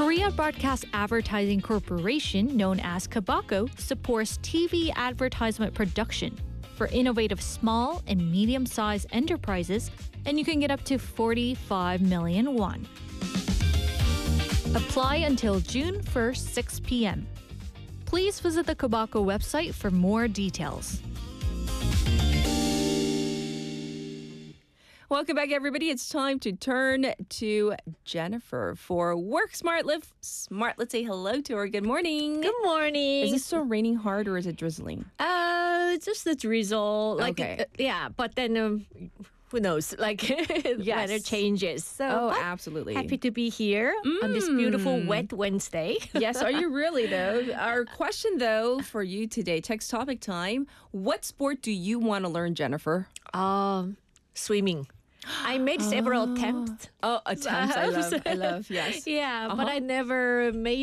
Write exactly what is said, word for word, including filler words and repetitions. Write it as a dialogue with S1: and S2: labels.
S1: Korea Broadcast Advertising Corporation, known as KBACO, supports T V advertisement production for innovative small and medium-sized enterprises, and you can get up to forty-five million won. Apply until June first, six p.m. Please visit the KBACO website for more details.
S2: Welcome back, everybody. It's time to turn to Jennifer for Work Smart, Live Smart. Let's say hello to her. Good morning.
S3: Good morning.
S2: Is it still raining hard or is it drizzling?
S3: Uh, just the drizzle. Like,
S2: Okay.
S3: uh, yeah, but then um, who knows? Like, weather changes. So,
S2: Oh,
S3: but
S2: absolutely.
S3: happy to be here on this beautiful wet Wednesday.
S2: Yes, are you really, though? Our question, though, for you today, text topic time. What sport do you want to learn, Jennifer?
S3: um, swimming. I made several attempts.
S2: Oh, attempts. I love. I love. Yes.
S3: Yeah, but
S2: Uh-huh.
S3: I never made